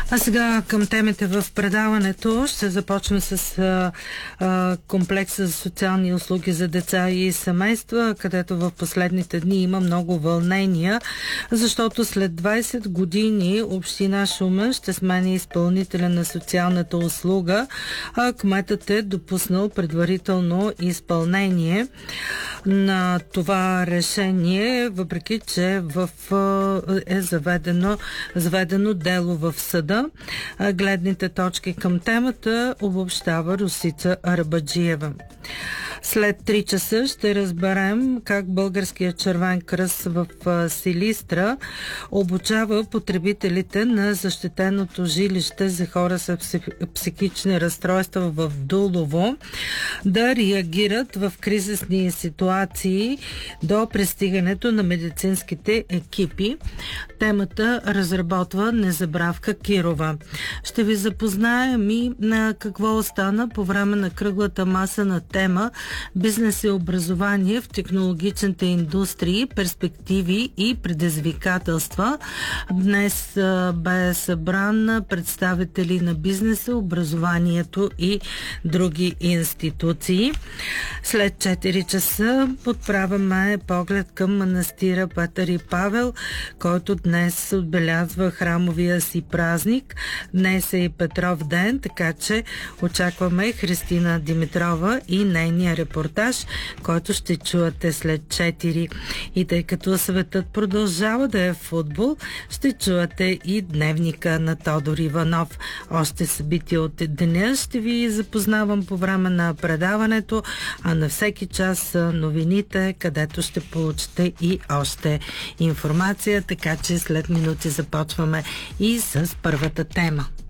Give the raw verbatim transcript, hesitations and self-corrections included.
А сега към темите в предаването ще започнем с а, а, комплекса за социални услуги за деца и семейства, където в последните дни има много вълнения, защото след двайсет години община Шумен ще смени изпълнителя на социалната услуга, а кметът е допуснал предварително изпълнение на това решение, въпреки че в, е заведено, заведено дело в съда. Гледните точки към темата обобщава Росица Арабаджиева. След три часа ще разберем как Българският червен кръст в Силистра обучава потребителите на защитеното жилище за хора с психични разстройства в Дулово да реагират в кризисни ситуации до пристигането на медицинските екипи. Темата разработва Незабравка Кирова. Ще ви запознаем и на какво остана по време на кръглата маса на тема Бизнес и образование в технологичните индустрии, перспективи и предизвикателства. Днес а, бе събран представители на бизнеса, образованието и други институции. След четири часа отправяме поглед към манастира Петър и Павел, който днес отбелязва храмовия си празник. Днес е и Петров ден, така че очакваме Христина Димитрова и нейния репортаж, който ще чуете след четири. И тъй като светът продължава да е футбол, ще чуете и дневника на Тодор Иванов. Още събития от деня ще ви запознавам по време на предаването, а на всеки час са новините, където ще получите и още информация, така че след минути започваме и с първата тема.